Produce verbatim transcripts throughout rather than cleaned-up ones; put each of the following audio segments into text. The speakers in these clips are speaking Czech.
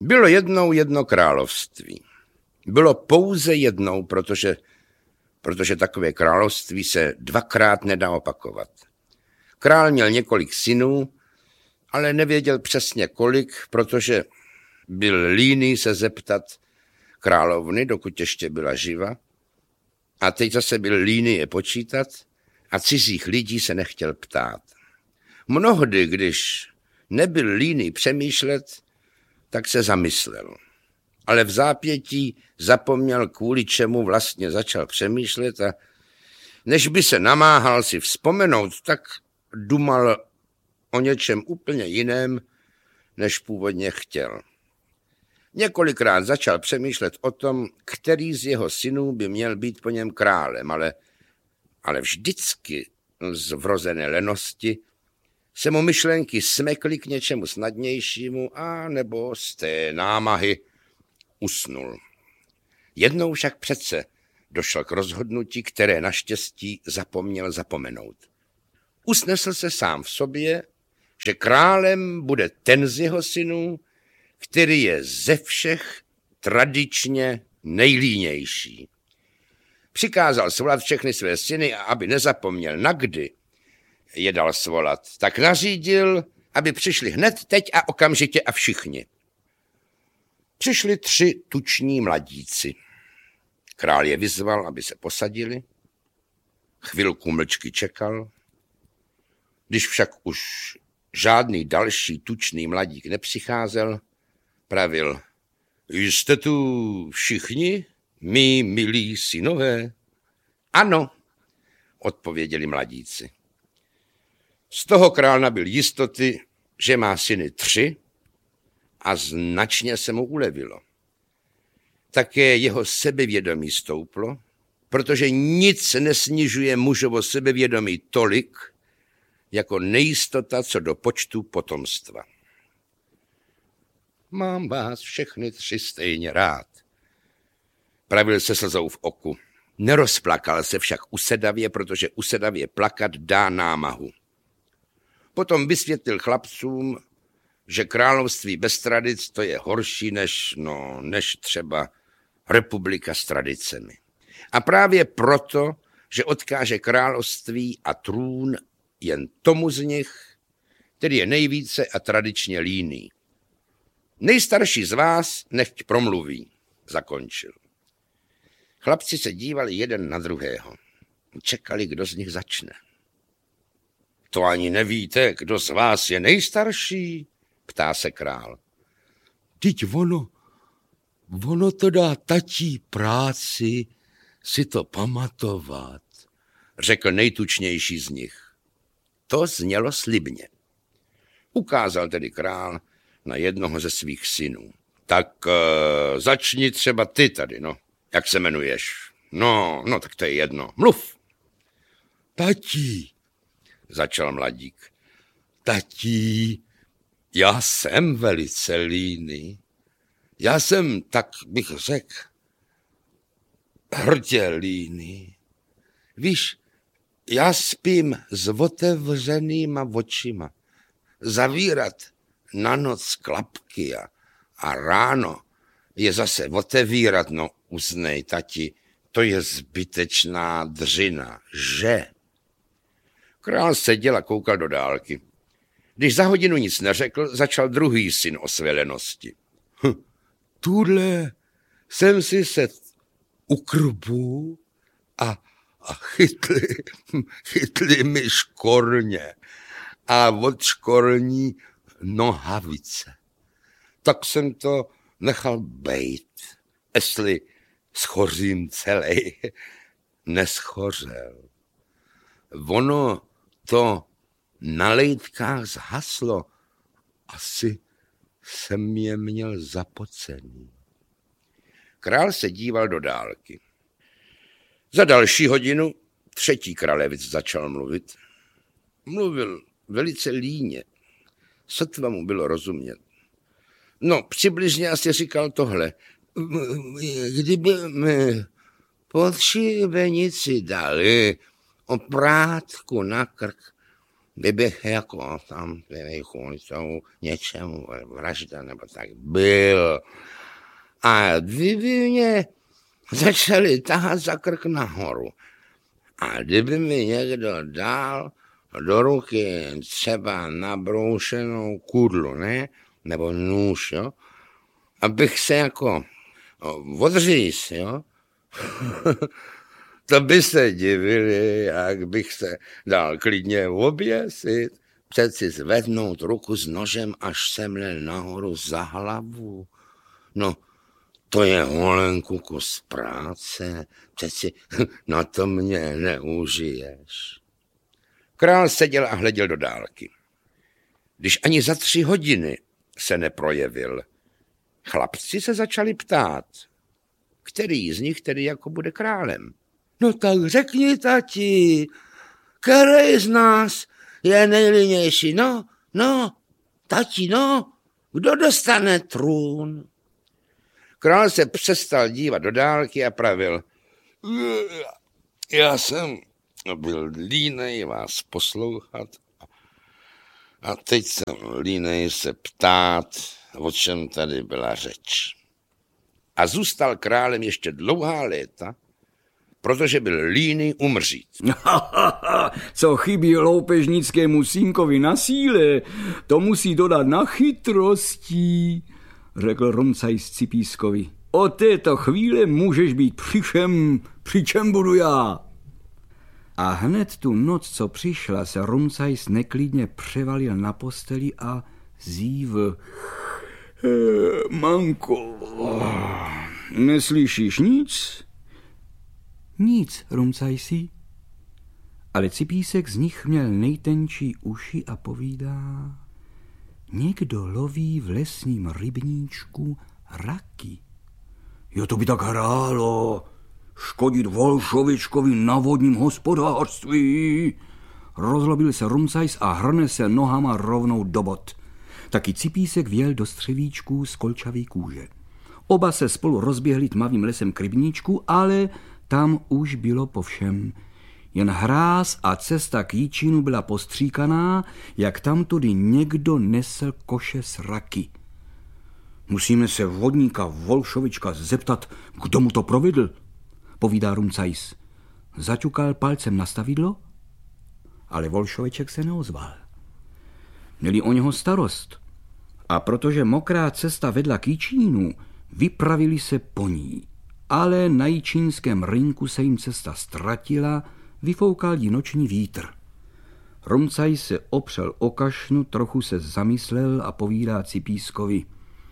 Bylo jednou jedno království. Bylo pouze jednou, protože, protože takové království se dvakrát nedá opakovat. Král měl několik synů, ale nevěděl přesně kolik, protože byl líný se zeptat královny, dokud ještě byla živa. A teď zase byl líný je počítat a cizích lidí se nechtěl ptát. Mnohdy, když nebyl líný přemýšlet, tak se zamyslel. Ale v zápětí zapomněl, kvůli čemu vlastně začal přemýšlet a než by se namáhal si vzpomenout, tak dumal o něčem úplně jiném, než původně chtěl. Několikrát začal přemýšlet o tom, který z jeho synů by měl být po něm králem, ale, ale vždycky z vrozené lenosti se mu myšlenky smekly k něčemu snadnějšímu a nebo z té námahy usnul. Jednou však přece došel k rozhodnutí, které naštěstí zapomněl zapomenout. Usnesl se sám v sobě, že králem bude ten z jeho synů, který je ze všech tradičně nejlínější. Přikázal svolat všechny své syny a aby nezapomněl na kdy je dal svolat, tak nařídil, aby přišli hned teď a okamžitě a všichni. Přišli tři tuční mladíci. Král je vyzval, aby se posadili. Chvilku mlčky čekal. Když však už žádný další tučný mladík nepřicházel, pravil: Jste tu všichni, mí milí synové? Ano, odpověděli mladíci. Z toho král nabyl jistoty, že má syny tři, a značně se mu ulevilo. Také jeho sebevědomí stouplo, protože nic nesnižuje mužovo sebevědomí tolik, jako nejistota co do počtu potomstva. Mám vás všechny tři stejně rád, pravil se slzou v oku. Nerozplakal se však usedavě, protože usedavě plakat dá námahu. Potom vysvětlil chlapcům, že království bez tradic to je horší než, no, než třeba republika s tradicemi. A právě proto, že odkáže království a trůn jen tomu z nich, který je nejvíce a tradičně líný. Nejstarší z vás nechť promluví, zakončil. Chlapci se dívali jeden na druhého. Čekali, kdo z nich začne. To ani nevíte, kdo z vás je nejstarší? Ptá se král. Vždyť ono, ono to dá tatí práci si to pamatovat, řekl nejtučnější z nich. To znělo slibně. Ukázal tedy král na jednoho ze svých synů. Tak uh, začni třeba ty tady, no. Jak se jmenuješ? No, no, tak to je jedno. Mluv. Tatí, začal mladík. Tatí, já jsem velice líný. Já jsem, tak bych řekl, hrdě líný. Víš, já spím s otevřenýma očima. Zavírat na noc klapky a, a ráno je zase otevírat, no uznej, tati, to je zbytečná dřina, že? Král seděl a koukal do dálky. Když za hodinu nic neřekl, začal druhý syn o své lenosti. Hm, tuhle jsem si set u krbu a, a chytli, chytli mi škorně a od škorní nohavice. Tak jsem to nechal bejt, jestli schořím celej. Neschořel. Ono to na lejtkách zhaslo. Asi jsem je měl zapocený. Král se díval do dálky. Za další hodinu třetí kralevic začal mluvit. Mluvil velice líně. Sotva mu bylo rozumět. No, přibližně asi říkal tohle. Kdyby mi pod šibenici dali oprátku na krk, kdybych jako tam kvůli tomu něčemu vražda nebo tak byl. A kdyby mě začali tahat za krk nahoru a kdyby mi někdo dal do ruky třeba nabroušenou kudlu, ne? Nebo nůž, jo? Abych se jako odříz, jo? To by se divili, jak bych se dal klidně oběsit. Přeci zvednout ruku s nožem až semle nahoru za hlavu. No, to je holenku kus práce. Přeci na to mě neužiješ. Král seděl a hleděl do dálky. Když ani za tři hodiny se neprojevil, chlapci se začali ptát, který z nich tedy jako bude králem. No tak řekni, tati, který z nás je nejlinější? No, no, tati, no, kdo dostane trůn? Král se přestal dívat do dálky a pravil, já jsem byl línej vás poslouchat a teď jsem línej se ptát, o čem tady byla řeč. A zůstal králem ještě dlouhá léta, protože byl líný umřít. Co chybí loupežnickému synkovi na síle, to musí dodat na chytrosti, řekl Rumcajs Cipískovi. Od této chvíle můžeš být při všem, při čem budu já. A hned tu noc, co přišla, se Rumcajs neklidně převalil na posteli a zívl. E, manko, neslyšíš nic? Nic, Rumcajsi. Ale Cipísek z nich měl nejtenčí uši a povídá. Někdo loví v lesním rybníčku raky. Jo, to by tak hrálo. Škodit Volšovičkovi na vodním hospodářství. Rozlobil se Rumcajs a hrne se nohama rovnou do bod. Taky Cipísek vjel do střevíčků z kolčavý kůže. Oba se spolu rozběhli tmavým lesem k rybníčku, ale tam už bylo po všem. Jen hráz a cesta k Jičínu byla postříkaná, jak tam tudy někdo nesl koše s raky. Musíme se vodníka Volšovička zeptat, kdo mu to provedl, povídá Rumcajs. Zaťukal palcem na stavidlo, ale Volšoviček se neozval. Měli o něho starost a protože mokrá cesta vedla k Jičínu, vypravili se po ní. Ale na jičínském rynku se jim cesta ztratila, vyfoukal jí noční vítr. Rumcajs se opřel o kašnu, trochu se zamyslel a povídá Cipískovi.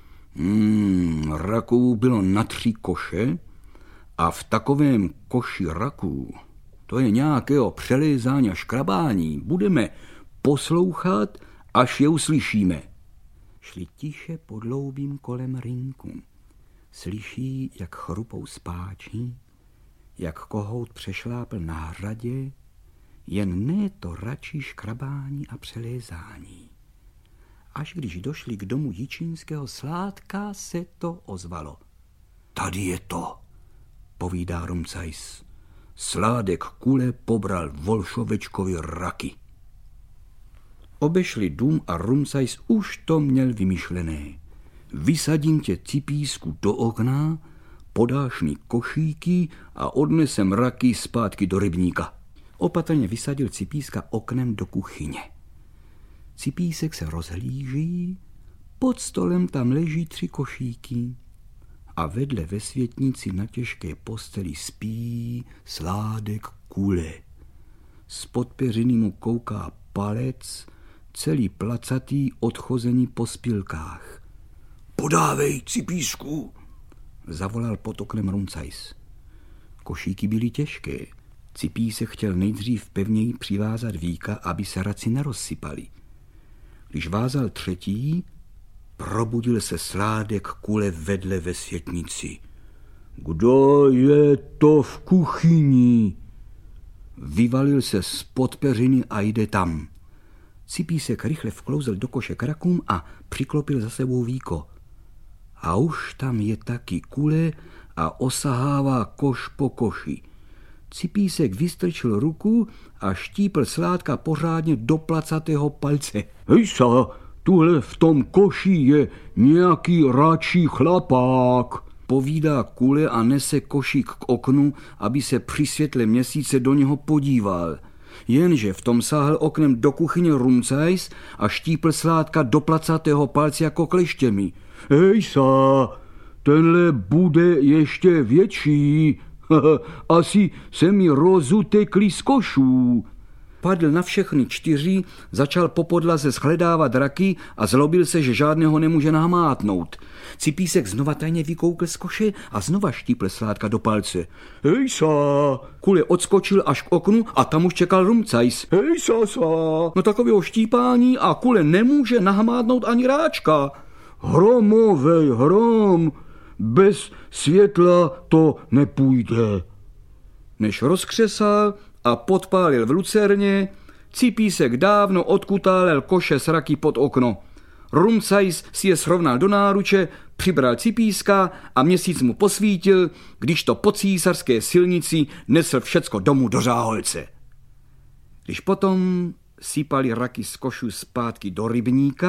Hmm, raků bylo na tři koše a v takovém koši raků, to je nějakého přelézání a škrabání, budeme poslouchat, až je uslyšíme. Šli tiše podloubím kolem rynku. Slyší, jak chrupou spáči, jak kohout přešlápl na hradě, jen ne to račí škrabání a přelézání. Až když došli k domu jičínského Sládka, se to ozvalo. Tady je to, povídá Rumcajs. Sládek Kule pobral Volšovečkovi raky. Obešli dům a Rumcajs už to měl vymyšlené. Vysadím tě, Cipísku, do okna, podáš mi košíky a odnesem raky zpátky do rybníka. Opatrně vysadil Cipíska oknem do kuchyně. Cipísek se rozhlíží, pod stolem tam leží tři košíky a vedle ve světnici na těžké posteli spí Sládek Kule. Spod peřiny mu kouká palec, celý placatý, odchozený po spilkách. Podávej, Cipísku, zavolal pod oknem Rumcajs. Košíky byly těžké. Cipísek chtěl nejdřív pevněji přivázat víka, aby se raci nerozsypaly. Když vázal třetí, probudil se Sládek Kule vedle ve světnici. Kdo je to v kuchyni? Vyvalil se spod peřiny a jde tam. Cipísek rychle vklouzel do koše k rakům a přiklopil za sebou víko. A už tam je taky Kule a osahává koš po koši. Cipísek vystrčil ruku a štípl Sládka pořádně do placatého palce. Hejsa, tuhle v tom koši je nějaký račí chlapák, povídá Kule a nese košík k oknu, aby se při světle měsíce do něho podíval. Jenže v tom sáhl oknem do kuchyně Rumcajs a štípl Sládka do placatého palce jako kleštěmi. Hejsa, tenhle bude ještě větší. Asi se mi rozutekli z košů. Padl na všechny čtyři, začal po podlaze shledávat raky a zlobil se, že žádného nemůže nahmátnout. Cipísek znova tajně vykoukl z koše a znova štípl Sládka do palce. Hejsa! Kule odskočil až k oknu a tam už čekal Rumcajs. Hejsa, sa! No takového štípání a Kule nemůže nahmátnout ani ráčka. Hromovej hrom! Bez světla to nepůjde. Než rozkřesal a podpálil v lucerně, Cipísek dávno odkutálel koše s raky pod okno. Rumcajs si je srovnal do náruče, přibral Cipíska a měsíc mu posvítil, když to po císařské silnici nesl všecko domů do Řáholce. Když potom sypali raky z košů zpátky do rybníka,